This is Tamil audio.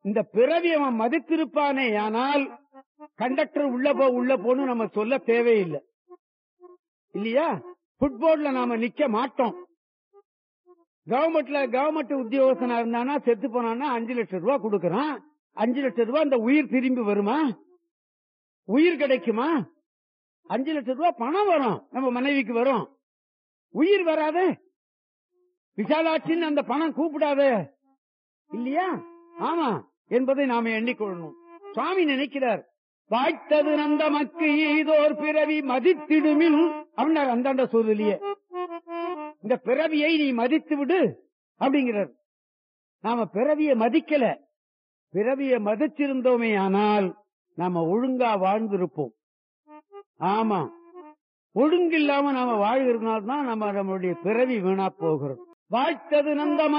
இந்த பிறவி அவன் மதித்திருப்பானே ஆனால் கண்டக்டர் உள்ள போன்னு நம்ம சொல்ல தேவையில்லை இல்லையா? ஃபுட்போர்ட்ல நாம நிக்க மாட்டோம். கவர்மெண்ட் உத்தியோகஸ்தனா இருந்தானா செத்து போனான்னா 5 லட்சம் ரூபாய் கொடுக்கறான். 5 லட்சம் ரூபாய் அந்த உயிர் திரும்பி வருமா? உயிர் கிடைக்குமா? 5 லட்சம் ரூபாய் பணம் வரும், நம்ம மனைவிக்கு வரும், உயிர் வராது. விசாலாட்சின்னு அந்த பணம் கூப்பிடாது இல்லையா? ஆமா என்பதை நாம எண்ணிக்கொள்ளணும். சுவாமி நினைக்கிறார், வாய்த்தது நந்த மக்கு ஈதோர் பிறவி மதித்திடுமில் அப்படின்னார். அந்தாண்ட சொல்லியே இந்த பிறவியை நீ மதித்து விடு அப்படிங்கிறார். நாம பிறவியை மதிக்கல. பிறவியை மதிச்சிருந்தோமே ஆனால் நாம ஒழுங்கா வாழ்ந்திருப்போம். ஆமா, ஒழுங்கில்லாம நாம வாழ்கிறதுனால்தான் நம்மளுடைய பிறவி வீணா போகிறோம். வாய்த்தது நந்த